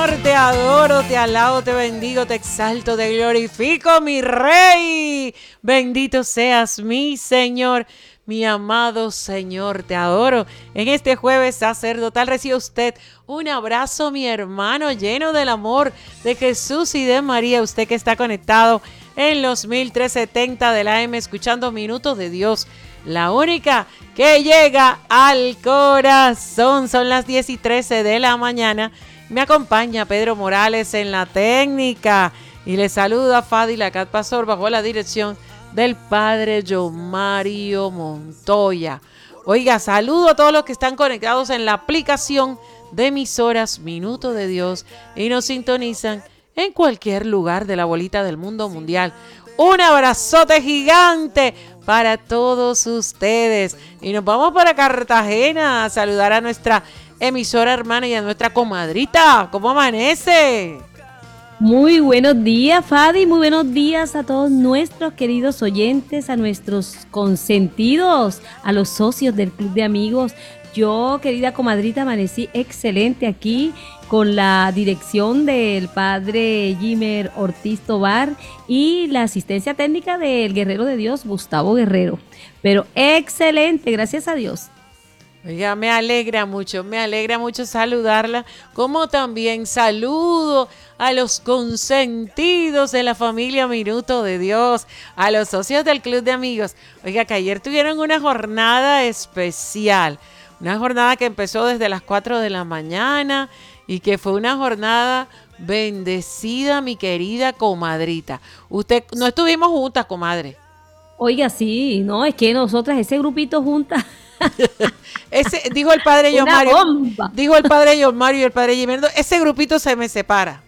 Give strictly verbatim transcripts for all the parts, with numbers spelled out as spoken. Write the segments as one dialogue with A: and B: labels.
A: Señor, te adoro, te alabo, te bendigo, te exalto, te glorifico, mi Rey. Bendito seas, mi Señor, mi amado Señor, te adoro. En este jueves sacerdotal recibe usted un abrazo, mi hermano, lleno del amor de Jesús y de María. Usted que está conectado en los mil trescientos setenta de la A M, escuchando Minutos de Dios, la única que llega al corazón. Son las diez y trece de la mañana. Me acompaña Pedro Morales en la técnica y le saluda Fadila Cat Pastor bajo la dirección del Padre John Mario Montoya. Oiga, saludo a todos los que están conectados en la aplicación de emisoras Minuto de Dios y nos sintonizan en cualquier lugar de la bolita del mundo mundial. Un abrazote gigante para todos ustedes. Y nos vamos para Cartagena a saludar a nuestra emisora hermana y a nuestra comadrita. ¿Cómo amanece?
B: Muy buenos días, Fadi. Muy buenos días a todos nuestros queridos oyentes, a nuestros consentidos, a los socios del Club de Amigos. Yo, querida comadrita, amanecí excelente aquí con la dirección del padre Jimer Ortiz Tobar y la asistencia técnica del guerrero de Dios, Gustavo Guerrero. Pero excelente, gracias a Dios.
A: Oiga, me alegra mucho, me alegra mucho saludarla, como también saludo a los consentidos de la familia Minuto de Dios, a los socios del Club de Amigos. Oiga, que ayer tuvieron una jornada especial, una jornada que empezó desde las cuatro de la mañana y que fue una jornada bendecida, mi querida comadrita. Usted, no estuvimos juntas, comadre.
B: Oiga, sí, no, es que nosotras, ese grupito juntas...
A: Ese, dijo el padre John Mario, bomba. dijo el padre John Mario y el padre Jiménez, ese grupito se me separa.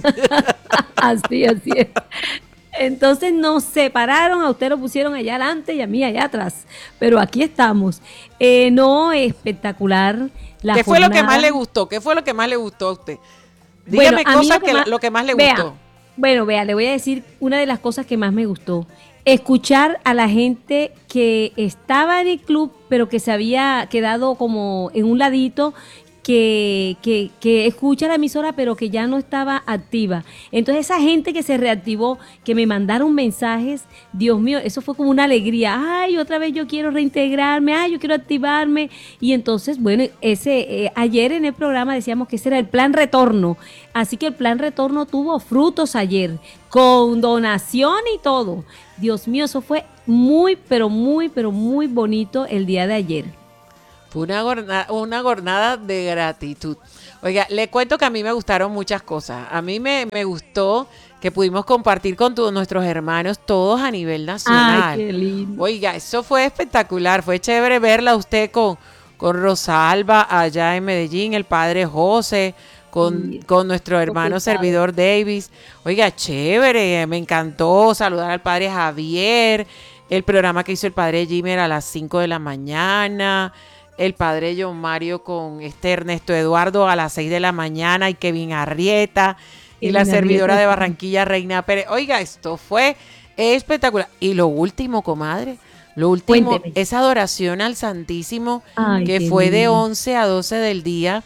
B: Así, así es. Entonces nos separaron, a usted lo pusieron allá adelante y a mí allá atrás. Pero aquí estamos. Eh, no, espectacular. La
A: ¿Qué
B: jornada.
A: fue lo que más le gustó? ¿Qué fue lo que más le gustó a usted? Dígame bueno, cosas lo que, que más, lo que más le
B: vea,
A: gustó.
B: Bueno, vea, le voy a decir una de las cosas que más me gustó. Escuchar a la gente que estaba en el club, pero que se había quedado como en un ladito, que, que, que escucha la emisora, pero que ya no estaba activa. Entonces esa gente que se reactivó, que me mandaron mensajes, Dios mío, eso fue como una alegría. Ay, otra vez yo quiero reintegrarme, ay, yo quiero activarme. Y entonces, bueno, ese eh, ayer en el programa decíamos que ese era el plan retorno. Así que el plan retorno tuvo frutos ayer, con donación y todo. Dios mío, eso fue muy, pero muy, pero muy bonito el día de ayer.
A: Fue una jornada, una jornada de gratitud. Oiga, le cuento que a mí me gustaron muchas cosas. A mí me, me gustó que pudimos compartir con todos nuestros hermanos, todos a nivel nacional.
B: Ay, qué lindo.
A: Oiga, eso fue espectacular. Fue chévere verla a usted con, con Rosalba allá en Medellín, el padre José, con, sí, con nuestro hermano servidor Davis. Oiga, chévere, me encantó saludar al padre Javier, el programa que hizo el padre Jimer a las cinco de la mañana, el padre John Mario con este Ernesto Eduardo a las seis de la mañana y Kevin Arrieta y Kevin la servidora Arrieta de Barranquilla, Reina Pérez. Oiga, esto fue espectacular. Y lo último, comadre, lo último, Cuénteme. Esa adoración al Santísimo. Ay, que fue de once a doce del día.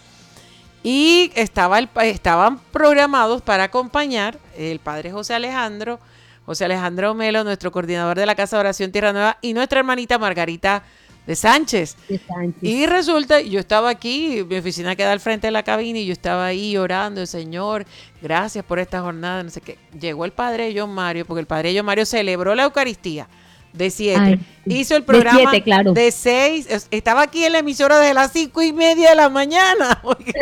A: Y estaba el, estaban programados para acompañar el padre José Alejandro, José Alejandro Melo, nuestro coordinador de la Casa de Oración Tierra Nueva, y nuestra hermanita Margarita de Sánchez. de Sánchez. Y resulta, yo estaba aquí, mi oficina queda al frente de la cabina, y yo estaba ahí orando, Señor, gracias por esta jornada, no sé qué. Llegó el padre John Mario, porque el padre John Mario celebró la Eucaristía de siete. Ay, hizo el programa de, siete, claro. de seis. Estaba aquí en la emisora desde las cinco y media de la mañana.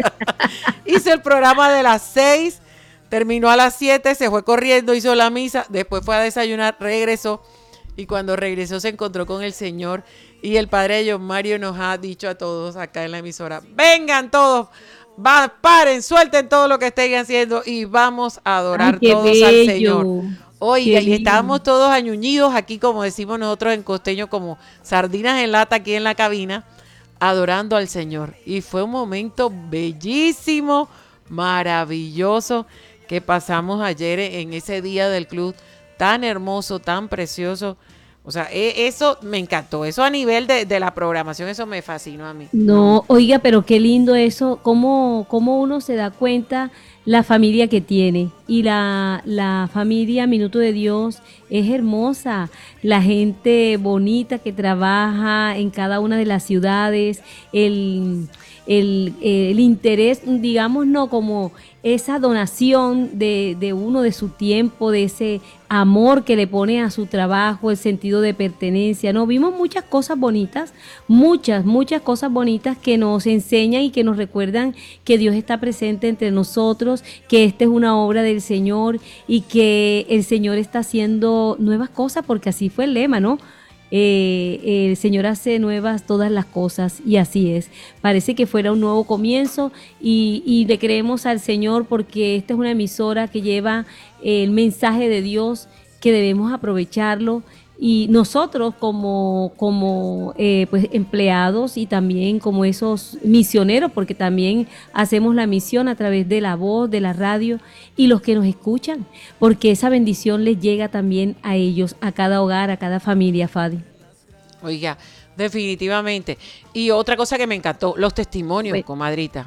A: Hizo el programa de las seis, terminó a las siete, se fue corriendo, hizo la misa, después fue a desayunar, regresó. Y cuando regresó se encontró con el Señor. Y el padre John Mario nos ha dicho a todos acá en la emisora: vengan todos, va, paren, suelten todo lo que estén haciendo y vamos a adorar Ay, todos bello. al Señor. Oiga, y estábamos todos añuñidos aquí, como decimos nosotros en costeño, como sardinas en lata aquí en la cabina, adorando al Señor. Y fue un momento bellísimo, maravilloso que pasamos ayer en ese día del club, tan hermoso, tan precioso. O sea, e- eso me encantó. Eso a nivel de, de la programación, eso me fascinó a mí.
B: No, oiga, pero qué lindo eso, cómo, cómo uno se da cuenta la familia que tiene. Y la, la familia Minuto de Dios es hermosa, la gente bonita que trabaja en cada una de las ciudades, el, el, el interés, digamos, no como esa donación de, de uno, de su tiempo, de ese amor que le pone a su trabajo, el sentido de pertenencia, ¿no? Vimos muchas cosas bonitas, muchas, muchas cosas bonitas que nos enseñan y que nos recuerdan que Dios está presente entre nosotros, que esta es una obra del Señor y que el Señor está haciendo nuevas cosas, porque así fue el lema, ¿no? Eh, el Señor hace nuevas todas las cosas y así es. Parece que fuera un nuevo comienzo y, y le creemos al Señor porque esta es una emisora que lleva el mensaje de Dios, que debemos aprovecharlo y nosotros como, como eh, pues empleados y también como esos misioneros, porque también hacemos la misión a través de la voz, de la radio y los que nos escuchan, porque esa bendición les llega también a ellos, a cada hogar, a cada familia, Fadi.
A: Oiga, definitivamente. Y otra cosa que me encantó, los testimonios,
B: Pues,
A: comadrita.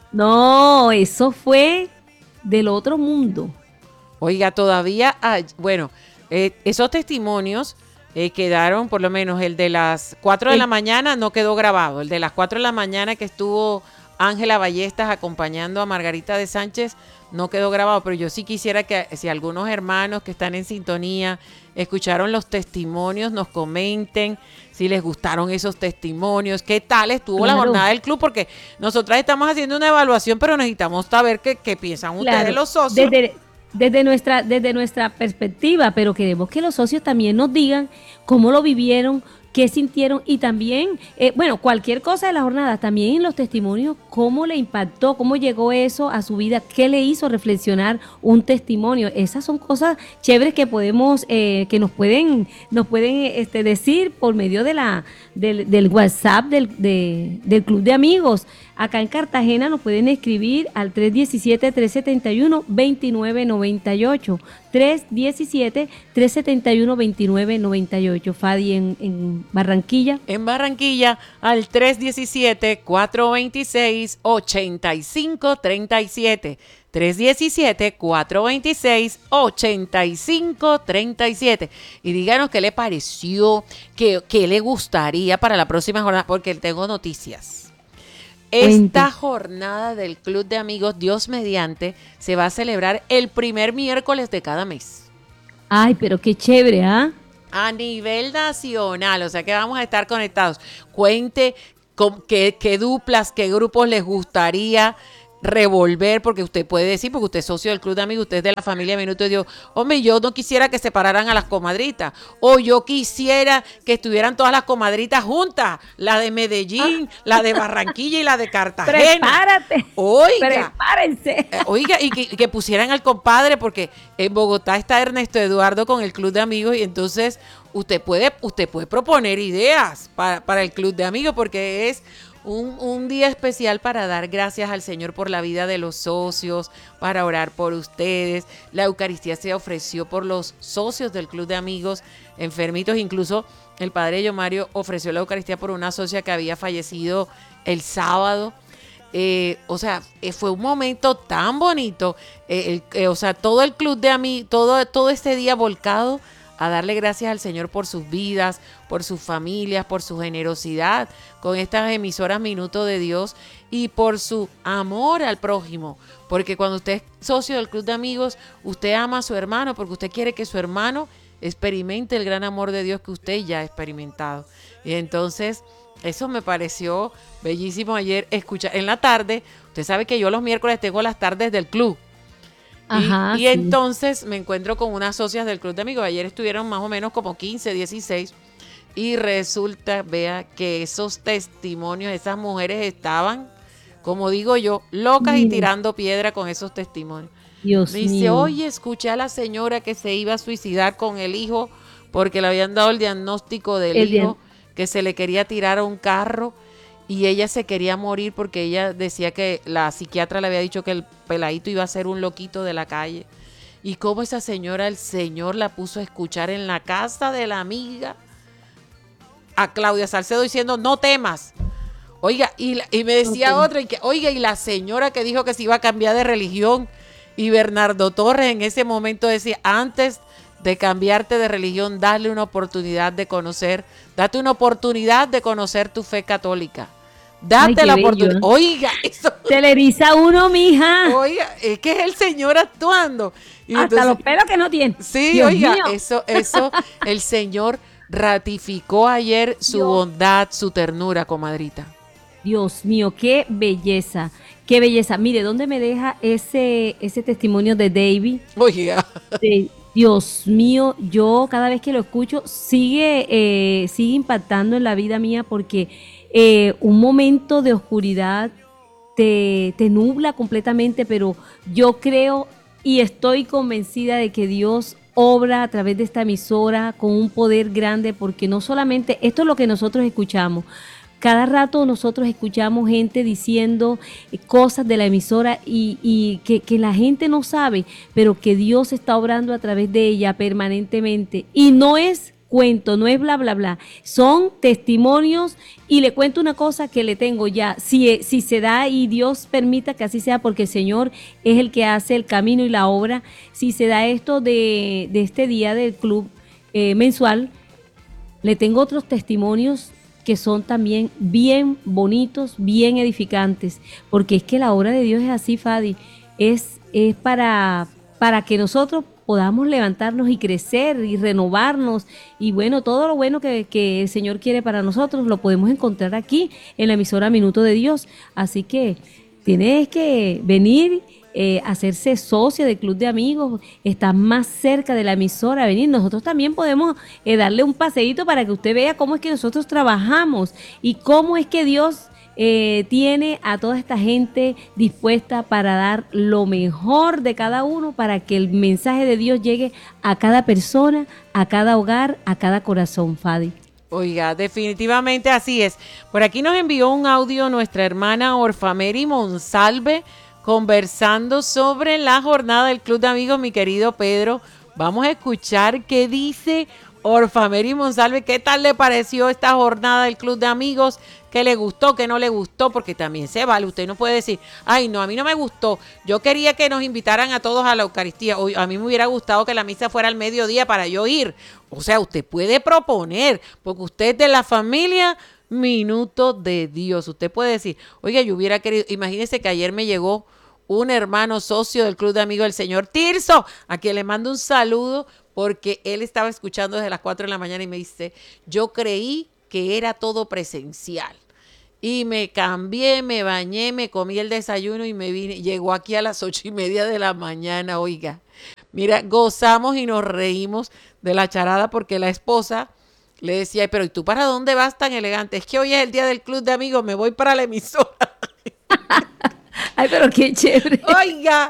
B: no, eso fue del otro mundo.
A: Oiga, todavía hay, bueno, eh, esos testimonios eh, quedaron, por lo menos el de las cuatro de la
B: El,
A: mañana no quedó grabado. El de las cuatro de la mañana que estuvo Ángela Ballestas acompañando a Margarita de Sánchez no quedó grabado, pero yo sí quisiera que si algunos hermanos que están en sintonía escucharon los testimonios, nos comenten si les gustaron esos testimonios, qué tal estuvo la
B: claro,
A: jornada del club, porque nosotras estamos haciendo una evaluación, pero necesitamos saber qué, qué piensan ustedes
B: claro.
A: los socios.
B: Desde, desde nuestra, desde nuestra perspectiva, pero queremos que los socios también nos digan cómo lo vivieron, qué sintieron y también, eh, bueno, cualquier cosa de la jornada, también los testimonios, cómo le impactó, cómo llegó eso a su vida, qué le hizo reflexionar un testimonio. Esas son cosas chéveres que podemos, eh, que nos pueden, nos pueden este, decir por medio de la, del, del WhatsApp del, de, del Club de Amigos. Acá en Cartagena nos pueden escribir al tres diecisiete, tres setenta y uno, veintinueve noventa y ocho. tres diecisiete, tres setenta y uno, veintinueve noventa y ocho. Fadi en, en Barranquilla.
A: En Barranquilla al tres diecisiete, cuatro veintiséis, ochenta y cinco treinta y siete. tres diecisiete, cuatro veintiséis, ochenta y cinco treinta y siete. Y díganos qué le pareció, qué, qué le gustaría para la próxima jornada, porque tengo noticias. Esta
B: Cuente.
A: jornada del Club de Amigos, Dios mediante, se va a celebrar el primer miércoles de cada mes.
B: Ay, pero qué chévere, ¿ah?
A: A nivel nacional, o sea que vamos a estar conectados. Cuente con qué, qué duplas, qué grupos les gustaría revolver, porque usted puede decir, porque usted es socio del Club de Amigos, usted es de la familia Minuto de Dios, hombre, yo no quisiera que separaran a las comadritas, o yo quisiera que estuvieran todas las comadritas juntas, la de Medellín,
B: Ah,
A: la de Barranquilla y la de Cartagena.
B: prepárate,
A: Oiga,
B: prepárense.
A: eh, Oiga, y que, que pusieran al compadre, porque en Bogotá está Ernesto Eduardo con el Club de Amigos, y entonces usted puede, usted puede proponer ideas para, para el Club de Amigos, porque es un, un día especial para dar gracias al Señor por la vida de los socios, para orar por ustedes. La Eucaristía se ofreció por los socios del Club de Amigos enfermitos, incluso el padre Yomario ofreció la Eucaristía por una socia que había fallecido el sábado. Eh, o sea, eh, fue un momento tan bonito, eh, el, eh, o sea, todo el club de amigos, todo, todo este día volcado a darle gracias al Señor por sus vidas, por sus familias, por su generosidad con estas emisoras Minuto de Dios y por su amor al prójimo, porque cuando usted es socio del Club de Amigos, usted ama a su hermano porque usted quiere que su hermano experimente el gran amor de Dios que usted ya ha experimentado. Y entonces eso me pareció bellísimo ayer escuchar en la tarde. Usted sabe que yo los miércoles tengo las tardes del club.
B: Ajá,
A: Y, y
B: sí.
A: entonces me encuentro con unas socias del Club de Amigos. Ayer estuvieron más o menos como quince, dieciséis. Y resulta, vea, que esos testimonios, esas mujeres estaban, como digo yo, locas y
B: Mire,
A: tirando piedra con esos testimonios. Me
B: Dios
A: dice,
B: mío.
A: oye, escuché a la señora que se iba a suicidar con el hijo porque le habían dado el diagnóstico del
B: El día,
A: hijo, que se le quería tirar a un carro y ella se quería morir porque ella decía que la psiquiatra le había dicho que el peladito iba a ser un loquito de la calle. Y cómo esa señora, el Señor la puso a escuchar en la casa de la amiga a Claudia Salcedo diciendo, no temas. Oiga, y, la, y me decía okay. otra, y que, oiga, y la señora que dijo que se iba a cambiar de religión, y Bernardo Torres en ese momento decía, antes de cambiarte de religión, dale una oportunidad de conocer, date una oportunidad de conocer tu fe católica. Date Ay, la oportunidad. Oiga, eso.
B: Se le eriza uno, mija.
A: Oiga, es que es el Señor actuando.
B: Y hasta entonces, los pelos que no tiene.
A: Sí,
B: Dios
A: oiga,
B: mío.
A: eso, eso, el Señor ratificó ayer su Dios. bondad, su ternura, comadrita.
B: Dios mío, qué belleza, qué belleza. Mire, ¿dónde me deja ese, ese testimonio de David?
A: Oiga.
B: De, Dios mío, yo cada vez que lo escucho sigue, eh, sigue impactando en la vida mía porque eh, un momento de oscuridad te, te nubla completamente, pero yo creo y estoy convencida de que Dios obra a través de esta emisora con un poder grande, porque no solamente esto es lo que nosotros escuchamos. Cada rato nosotros escuchamos gente diciendo cosas de la emisora y, y que, que la gente no sabe, pero que Dios está obrando a través de ella permanentemente. Y no es cuento, no es bla, bla, bla. Son testimonios y le cuento una cosa que le tengo ya. Si, si se da y Dios permita que así sea, porque el Señor es el que hace el camino y la obra. Si se da esto de, de este día del club eh, mensual, le tengo otros testimonios que son también bien bonitos, bien edificantes, porque es que la obra de Dios es así, Fadi, es, es para, para que nosotros podamos levantarnos y crecer y renovarnos, y bueno, todo lo bueno que, que el Señor quiere para nosotros lo podemos encontrar aquí en la emisora Minuto de Dios, así que tienes que venir, Eh, hacerse socio del club de amigos, estar más cerca de la emisora, venir. Nosotros también podemos eh, darle un paseíto para que usted vea cómo es que nosotros trabajamos y cómo es que Dios eh, tiene a toda esta gente dispuesta para dar lo mejor de cada uno, para que el mensaje de Dios llegue a cada persona, a cada hogar, a cada corazón, Fadi.
A: Oiga, definitivamente así es. Por aquí nos envió un audio nuestra hermana Orfameri Monsalve, conversando sobre la jornada del Club de Amigos, mi querido Pedro. Vamos a escuchar qué dice Orfameri Monsalve, qué tal le pareció esta jornada del Club de Amigos, qué le gustó, qué no le gustó, porque también se vale, usted no puede decir, ay no, a mí no me gustó, yo quería que nos invitaran a todos a la Eucaristía, o a mí me hubiera gustado que la misa fuera al mediodía para yo ir. O sea, usted puede proponer, porque usted es de la familia Minuto de Dios. Usted puede decir, oiga, yo hubiera querido, imagínese que ayer me llegó un hermano socio del Club de Amigos del señor Tirso, a quien le mando un saludo, porque él estaba escuchando desde las cuatro de la mañana y me dice, yo creí que era todo presencial. Y me cambié, me bañé, me comí el desayuno y me vine. Llegó aquí a las ocho y media de la mañana, oiga. Mira, gozamos y nos reímos de la charada porque la esposa le decía, pero ¿y tú para dónde vas tan elegante? Es que hoy es el día del Club de Amigos, me voy para la emisora.
B: Ay, pero qué chévere.
A: Oiga,